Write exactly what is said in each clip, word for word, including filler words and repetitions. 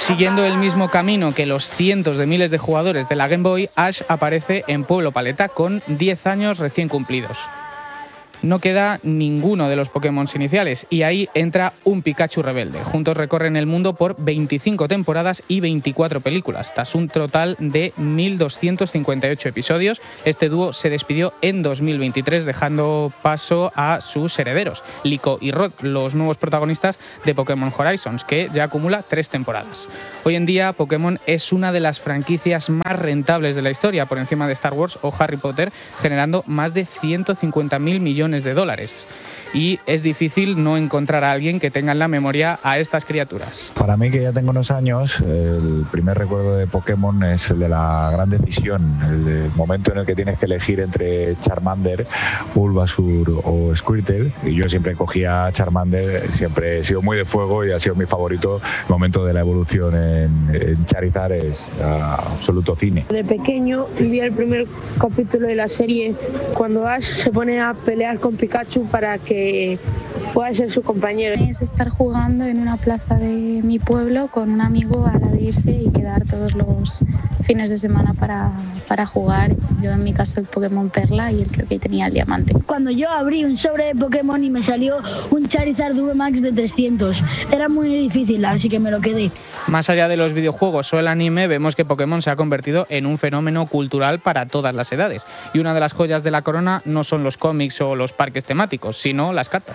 Siguiendo el mismo camino que los cientos de miles de jugadores de la Game Boy, Ash aparece en Pueblo Paleta con diez años recién cumplidos. No queda ninguno de los Pokémon iniciales y ahí entra un Pikachu rebelde. Juntos recorren el mundo por veinticinco temporadas y veinticuatro películas. Tras un total de mil doscientos cincuenta y ocho episodios, este dúo se despidió en dos mil veintitrés, dejando paso a sus herederos, Liko y Rod, los nuevos protagonistas de Pokémon Horizons, que ya acumula tres temporadas. Hoy en día, Pokémon es una de las franquicias más rentables de la historia, por encima de Star Wars o Harry Potter, generando más de ciento cincuenta mil millones de dólares. Y es difícil no encontrar a alguien que tenga en la memoria a estas criaturas. Para mí, que ya tengo unos años, el primer recuerdo de Pokémon es el de la gran decisión, el momento en el que tienes que elegir entre Charmander, Bulbasaur o Squirtle, y yo siempre cogía a Charmander, siempre he sido muy de fuego y ha sido mi favorito. El momento de la evolución en, en Charizard es uh, absoluto cine. De pequeño vi el primer capítulo de la serie cuando Ash se pone a pelear con Pikachu para que pueda ser su compañero. Es estar jugando en una plaza de mi pueblo con un amigo a la de irse y quedar todos los fines de semana para, para jugar. Yo en mi caso el Pokémon Perla y él creo que tenía el Diamante. Cuando yo abrí un sobre de Pokémon y me salió un Charizard Duro Max de trescientos, era muy difícil, así que me lo quedé. Más allá de los videojuegos o el anime, vemos que Pokémon se ha convertido en un fenómeno cultural para todas las edades. Y una de las joyas de la corona no son los cómics o los parques temáticos, sino las cartas.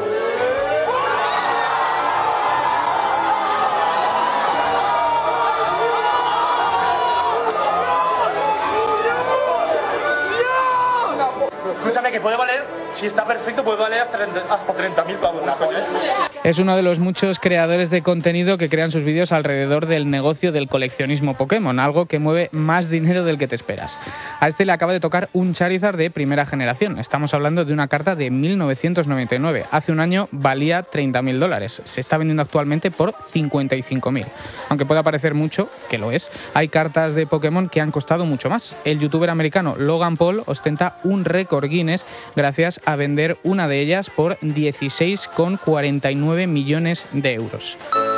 Escúchame, que puede valer, si está perfecto, puede valer hasta treinta mil pavos. Es uno de los muchos creadores de contenido que crean sus vídeos alrededor del negocio del coleccionismo Pokémon, algo que mueve más dinero del que te esperas. A este le acaba de tocar un Charizard de primera generación. Estamos hablando de una carta de mil novecientos noventa y nueve. Hace un año valía treinta mil dólares. Se está vendiendo actualmente por cincuenta y cinco mil. Aunque pueda parecer mucho, que lo es, hay cartas de Pokémon que han costado mucho más. El youtuber americano Logan Paul ostenta un récord Guinness gracias a vender una de ellas por dieciséis coma cuarenta y nueve millones de euros.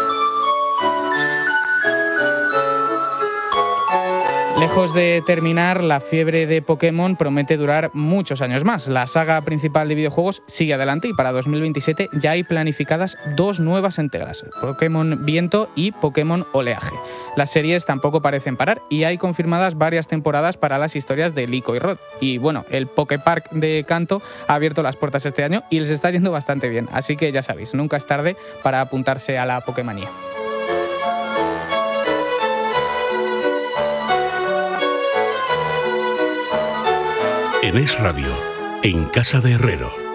Lejos de terminar, la fiebre de Pokémon promete durar muchos años más. La saga principal de videojuegos sigue adelante y para dos mil veintisiete ya hay planificadas dos nuevas entregas, Pokémon Viento y Pokémon Oleaje. Las series tampoco parecen parar y hay confirmadas varias temporadas para las historias de Liko y Rod. Y bueno, el Poképark de Kanto ha abierto las puertas este año y les está yendo bastante bien. Así que ya sabéis, nunca es tarde para apuntarse a la Pokémonía. En Es Radio, en Casa de Herrero.